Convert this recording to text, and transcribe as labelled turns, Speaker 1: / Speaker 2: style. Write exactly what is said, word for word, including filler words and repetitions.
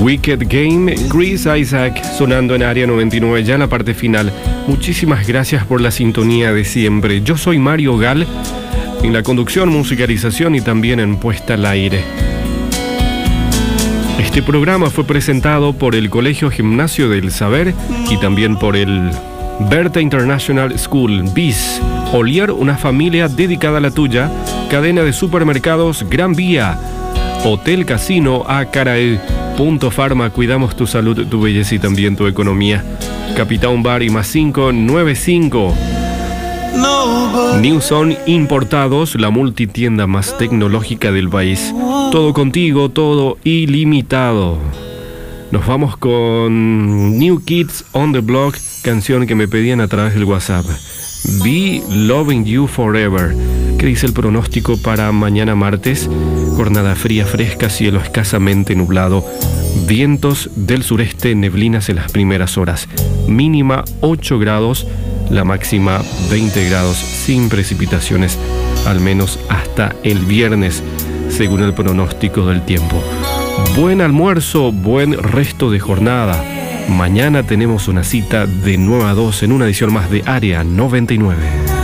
Speaker 1: Wicked Game, Chris Isaac, sonando en Área noventa y nueve, ya en la parte final. Muchísimas gracias por la sintonía de siempre. Yo soy Mario Gal, en la conducción, musicalización y también en puesta al aire. Este programa fue presentado por el Colegio Gimnasio del Saber y también por el Berta International School, B I S, Olier, una familia dedicada a la tuya, cadena de supermercados Gran Vía, Hotel Casino Acarae, Punto Pharma, cuidamos tu salud, tu belleza y también tu economía. Capitán Bar y más cinco nueve cinco. Newson Importados, la multitienda más tecnológica del país. Todo contigo, todo ilimitado. Nos vamos con New Kids on the Block, canción que me pedían a través del WhatsApp. Be Loving You Forever. ¿Qué dice el pronóstico para mañana martes? Jornada fría, fresca, cielo escasamente nublado. Vientos del sureste, neblinas en las primeras horas. Mínima ocho grados, la máxima veinte grados, sin precipitaciones, al menos hasta el viernes, según el pronóstico del tiempo. Buen almuerzo, buen resto de jornada. Mañana tenemos una cita de nueve a dos en una edición más de Área noventa y nueve.